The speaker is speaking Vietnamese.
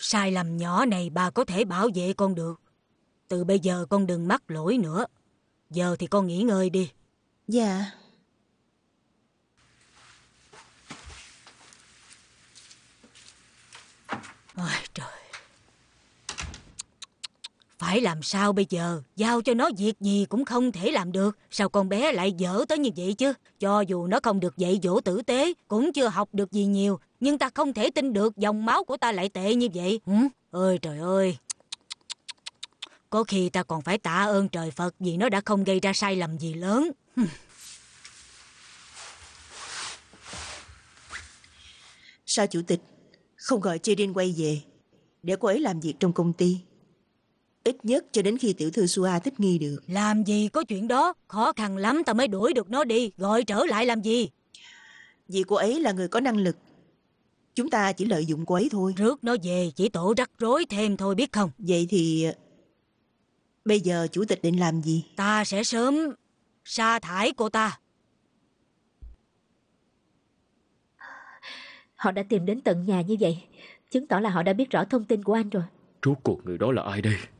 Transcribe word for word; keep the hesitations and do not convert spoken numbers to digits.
Sai lầm nhỏ này bà có thể bảo vệ con được. Từ bây giờ con đừng mắc lỗi nữa. Giờ thì con nghỉ ngơi đi. Dạ. Ôi trời. Phải làm sao bây giờ? Giao cho nó việc gì cũng không thể làm được. Sao con bé lại dở tới như vậy chứ? Cho dù nó không được dạy dỗ tử tế, cũng chưa học được gì nhiều, nhưng ta không thể tin được dòng máu của ta lại tệ như vậy. Hử? Ôi trời ơi. Có khi ta còn phải tạ ơn trời Phật vì nó đã không gây ra sai lầm gì lớn. Sao chủ tịch không gọi Cherin quay về để cô ấy làm việc trong công ty? Ít nhất cho đến khi tiểu thư Sua thích nghi được. Làm gì có chuyện đó. Khó khăn lắm ta mới đuổi được nó đi. Gọi trở lại làm gì? Vì cô ấy là người có năng lực, chúng ta chỉ lợi dụng cô ấy thôi. Rước nó về chỉ tổ rắc rối thêm thôi biết không? Vậy thì bây giờ chủ tịch định làm gì? Ta sẽ sớm sa thải cô ta. Họ đã tìm đến tận nhà như vậy, chứng tỏ là họ đã biết rõ thông tin của anh rồi. Rốt cuộc người đó là ai đây?